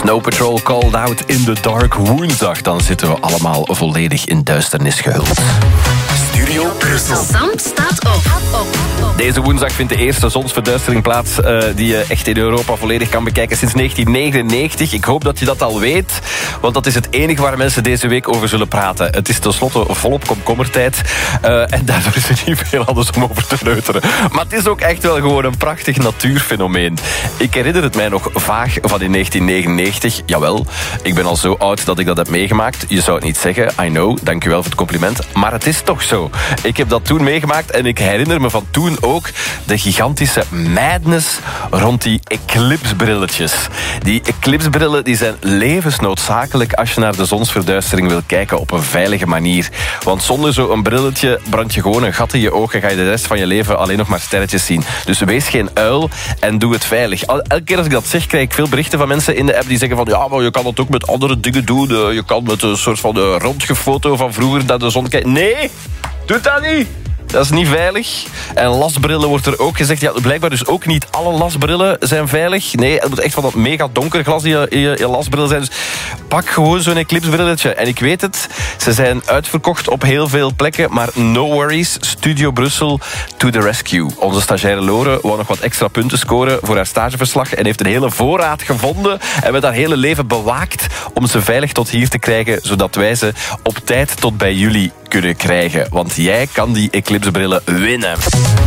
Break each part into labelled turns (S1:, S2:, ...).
S1: Snow Patrol called out in the dark. Woensdag, dan zitten we allemaal volledig in duisternis gehuld. Studio Brussel.
S2: Sam staat op.
S1: Deze woensdag vindt de eerste zonsverduistering plaats die je echt in Europa volledig kan bekijken sinds 1999. Ik hoop dat je dat al weet, want dat is het enige waar mensen deze week over zullen praten. Het is tenslotte volop komkommertijd en daardoor is er niet veel anders om over te neuteren. Maar het is ook echt wel gewoon een prachtig natuurfenomeen. Ik herinner het mij nog vaag van in 1999. Jawel, ik ben al zo oud dat ik dat heb meegemaakt. Je zou het niet zeggen, I know, dankjewel voor het compliment. Maar het is toch zo. Ik heb dat toen meegemaakt en ik herinner me van toen ook de gigantische madness rond die eclipsebrilletjes. Die eclipsebrillen die zijn levensnoodzakelijk als je naar de zonsverduistering wil kijken op een veilige manier. Want zonder zo'n brilletje brand je gewoon een gat in je oog en ga je de rest van je leven alleen nog maar sterretjes zien. Dus wees geen uil en doe het veilig. Elke keer als ik dat zeg, krijg ik veel berichten van mensen in de app die zeggen van ja, maar je kan het ook met andere dingen doen. Je kan met een soort van rondgefoto van vroeger naar de zon kijken. Nee, doe dat niet! Dat is niet veilig. En lasbrillen wordt er ook gezegd. Ja, blijkbaar dus ook niet alle lasbrillen zijn veilig. Nee, het moet echt van dat mega donker glas in je lasbril zijn. Dus pak gewoon zo'n eclipsebrilletje. En ik weet het, ze zijn uitverkocht op heel veel plekken. Maar no worries, Studio Brussel to the rescue. Onze stagiaire Lore wou nog wat extra punten scoren voor haar stageverslag en heeft een hele voorraad gevonden en met haar hele leven bewaakt om ze veilig tot hier te krijgen, zodat wij ze op tijd tot bij jullie kunnen krijgen. Want jij kan die eclipsebrillen winnen.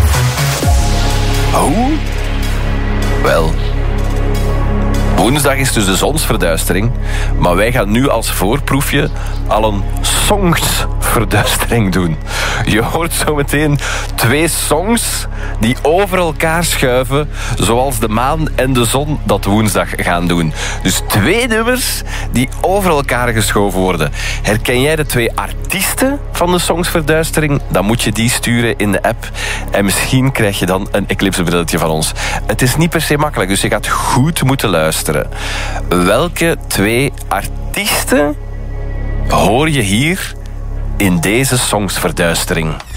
S1: Hoe? Wel, woensdag is dus de zonsverduistering, maar wij gaan nu als voorproefje al een songsverduistering doen. Je hoort zo meteen 2 songs die over elkaar schuiven, zoals de maan en de zon dat woensdag gaan doen. Dus 2 nummers die over elkaar geschoven worden. Herken jij de 2 artiesten van de songsverduistering? Dan moet je die sturen in de app en misschien krijg je dan een eclipsebrilletje van ons. Het is niet per se makkelijk, dus je gaat goed moeten luisteren. Welke 2 artiesten hoor je hier in deze songsverduistering?